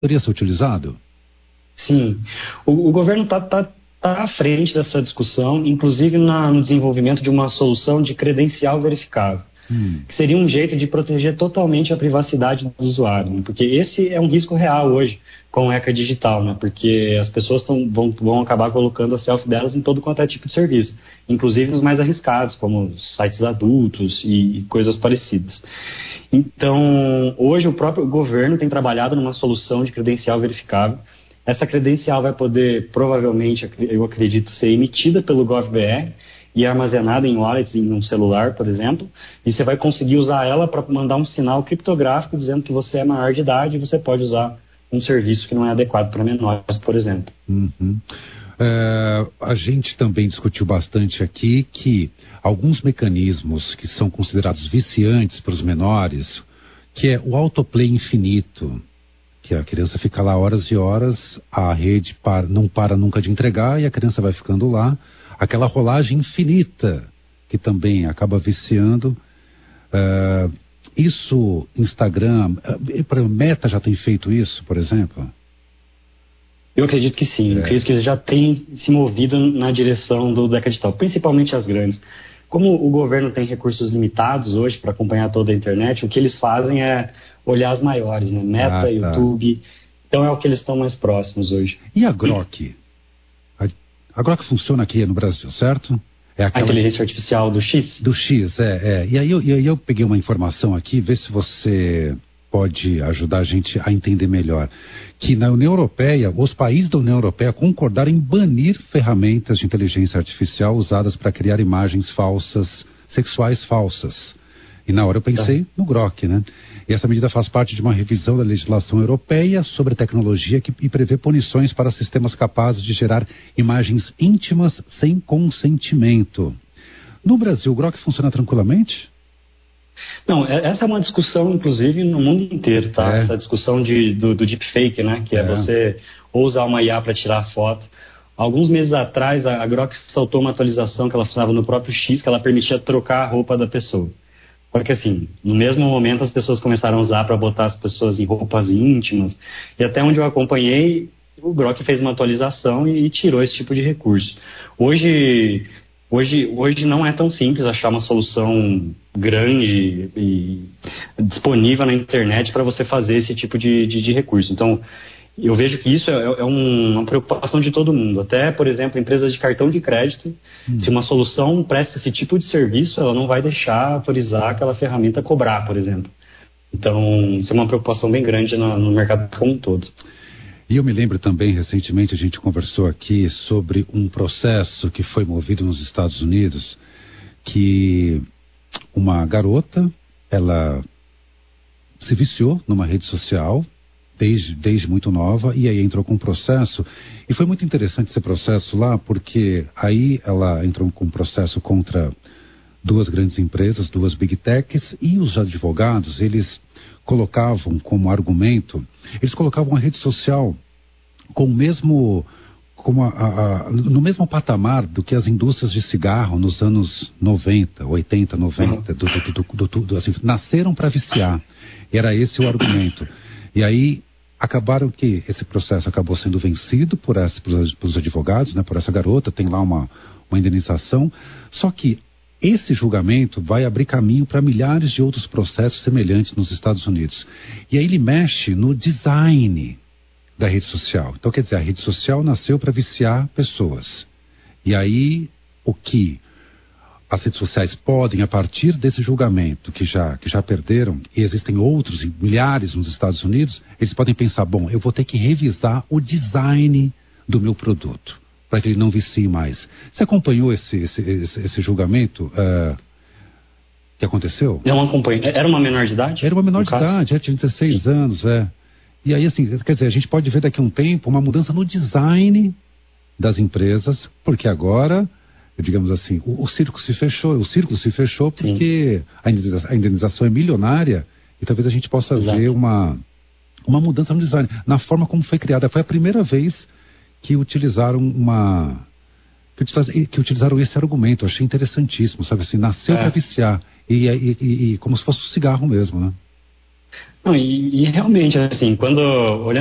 poderia ser utilizado? Sim, o governo está à frente dessa discussão, inclusive no desenvolvimento de uma solução de credencial verificável, que seria um jeito de proteger totalmente a privacidade do usuário, né? Porque esse é um risco real hoje com o ECA digital, né? Porque as pessoas vão acabar colocando a selfie delas em todo quanto é tipo de serviço, inclusive nos mais arriscados, como sites adultos e coisas parecidas. Então, hoje o próprio governo tem trabalhado numa solução de credencial verificável. Essa credencial vai poder, provavelmente, eu acredito, ser emitida pelo GovBR e armazenada em wallets em um celular, por exemplo, e você vai conseguir usar ela para mandar um sinal criptográfico dizendo que você é maior de idade e você pode usar um serviço que não é adequado para menores, por exemplo. A gente também discutiu bastante aqui que alguns mecanismos que são considerados viciantes para os menores, que é o autoplay infinito, que a criança fica lá horas e horas, a rede não para nunca de entregar e a criança vai ficando lá. Aquela rolagem infinita, que também acaba viciando. Isso, Instagram, Meta já tem feito isso, por exemplo? Eu acredito que sim. Eu acredito que eles já têm se movido na direção do ECA digital, principalmente as grandes. Como o governo tem recursos limitados hoje para acompanhar toda a internet, o que eles fazem é olhar as maiores, né? Meta, YouTube. Então é o que eles estão mais próximos hoje. E a Grok? A Grok funciona aqui no Brasil, certo? A inteligência artificial do X? Do X, E aí eu peguei uma informação aqui, vê se você pode ajudar a gente a entender melhor. Que na União Europeia, os países da União Europeia concordaram em banir ferramentas de inteligência artificial usadas para criar imagens falsas, sexuais falsas. E na hora eu pensei no Grok, né? E essa medida faz parte de uma revisão da legislação europeia sobre tecnologia e prevê punições para sistemas capazes de gerar imagens íntimas sem consentimento. No Brasil, o Grok funciona tranquilamente? Não, essa é uma discussão, inclusive, no mundo inteiro, tá? Essa discussão do deepfake, né? Que é você ou usar uma IA para tirar foto. Alguns meses atrás, a Grok soltou uma atualização que ela funcionava no próprio X, que ela permitia trocar a roupa da pessoa. Porque assim, no mesmo momento as pessoas começaram a usar para botar as pessoas em roupas íntimas. E até onde eu acompanhei, o Grok fez uma atualização e tirou esse tipo de recurso. Hoje não é tão simples achar uma solução grande e disponível na internet para você fazer esse tipo de recurso. Então, eu vejo que isso é uma preocupação de todo mundo. Até, por exemplo, empresas de cartão de crédito, se uma solução presta esse tipo de serviço, ela não vai deixar autorizar aquela ferramenta a cobrar, por exemplo. Então, isso é uma preocupação bem grande no mercado como um todo. E eu me lembro também, recentemente, a gente conversou aqui sobre um processo que foi movido nos Estados Unidos, que uma garota, ela se viciou numa rede social, desde muito nova, e aí entrou com um processo, e foi muito interessante esse processo lá, porque aí ela entrou com um processo contra duas grandes empresas, duas big techs, e os advogados, eles colocavam como argumento, eles colocavam a rede social com o mesmo, no mesmo patamar do que as indústrias de cigarro nos anos 90, 80, 90, assim, nasceram para viciar. E era esse o argumento. E aí acabaram que esse processo acabou sendo vencido pelos advogados, né, por essa garota, tem lá uma indenização, só que esse julgamento vai abrir caminho para milhares de outros processos semelhantes nos Estados Unidos. E aí ele mexe no design da rede social. Então, quer dizer, a rede social nasceu para viciar pessoas. E aí, o que as redes sociais podem, a partir desse julgamento que já perderam, e existem outros, milhares nos Estados Unidos, eles podem pensar, bom, eu vou ter que revisar o design do meu produto, para que ele não vicie mais. Você acompanhou esse julgamento que aconteceu? Não acompanhei. Era uma menor de idade? Era uma menor de idade, tinha 16 anos, E aí, assim, quer dizer, a gente pode ver daqui a um tempo uma mudança no design das empresas, porque agora, digamos assim, o círculo se fechou porque a indenização é milionária e talvez a gente possa ver uma mudança no design, na forma como foi criada. Foi a primeira vez que utilizaram utilizaram esse argumento. Eu achei interessantíssimo, sabe assim, nasceu para viciar e como se fosse um cigarro mesmo, né? Não, e realmente, assim, olhando